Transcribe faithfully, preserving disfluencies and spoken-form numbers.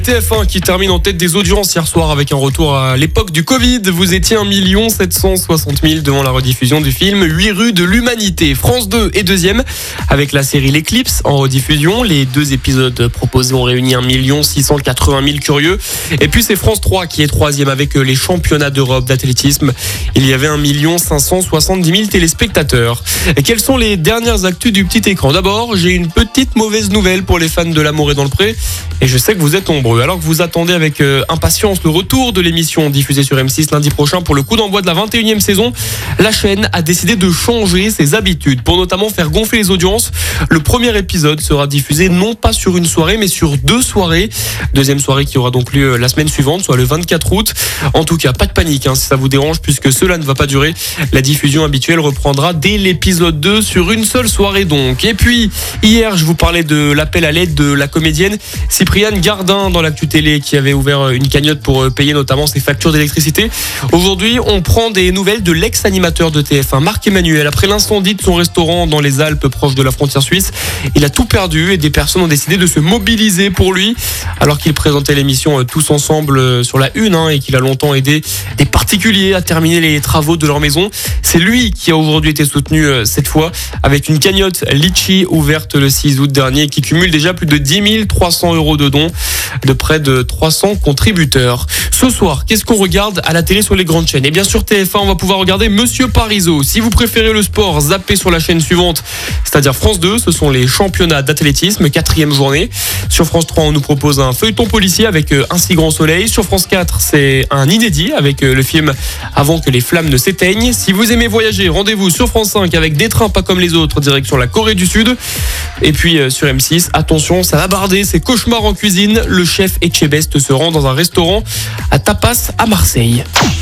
T F un qui termine en tête des audiences hier soir avec un retour à l'époque du Covid. Vous étiez un million sept cent soixante mille devant la rediffusion du film huit rues de l'humanité. France deux est deuxième avec la série L'Éclipse en rediffusion. Les deux épisodes proposés ont réuni un million six cent quatre-vingt mille curieux. Et puis c'est France trois qui est troisième avec les championnats d'Europe d'athlétisme. Il y avait un million cinq cent soixante-dix mille téléspectateurs. Et quelles sont les dernières actus du petit écran? D'abord, j'ai une petite mauvaise nouvelle pour les fans de L'amour est dans le pré. Et je sais que vous êtes nombreux. Alors que vous attendez avec euh, impatience le retour de l'émission diffusée sur M six lundi prochain pour le coup d'envoi de la vingt et unième saison, la chaîne a décidé de changer ses habitudes pour notamment faire gonfler les audiences. Le premier épisode sera diffusé non pas sur une soirée mais sur deux soirées. Deuxième soirée qui aura donc lieu la semaine suivante, soit le vingt-quatre août. En tout cas, pas de panique hein, si ça vous dérange puisque cela ne va pas durer. La diffusion habituelle reprendra dès l'épisode deux sur une seule soirée donc. Et puis, hier, je vous parlais de l'appel à l'aide de la comédienne Cypriane Gardin dans l'actu télé qui avait ouvert une cagnotte pour payer notamment ses factures d'électricité. Aujourd'hui, on prend des nouvelles de l'ex-animateur de T F un, Marc Emmanuel. Après l'incendie de son restaurant dans les Alpes proche de la frontière suisse, il a tout perdu et des personnes ont décidé de se mobiliser pour lui. Alors qu'il présentait l'émission Tous Ensemble sur la Une hein, et qu'il a longtemps aidé des particuliers à terminer les travaux de leur maison, c'est lui qui a aujourd'hui été soutenu cette fois avec une cagnotte Litchi ouverte le six août dernier qui cumule déjà plus de dix mille trois cents euros de dons de près de trois cents contributeurs. Ce soir, qu'est-ce qu'on regarde à la télé sur les grandes chaînes? Et bien sur T F un, on va pouvoir regarder Monsieur Parizeau. Si vous préférez le sport, zappez sur la chaîne suivante, c'est-à-dire France deux, ce sont les championnats d'athlétisme, quatrième journée. Sur France trois, on nous propose un feuilleton policier avec Un si grand soleil. Sur France quatre, c'est un inédit avec le film Avant que les flammes ne s'éteignent. Si vous aimez voyager, rendez-vous sur France cinq avec Des trains pas comme les autres, direction la Corée du Sud. Et puis sur M six, attention, ça va barder, c'est cauchemar en cuisine. Le chef Etchebest se rend dans un restaurant à tapas à Marseille.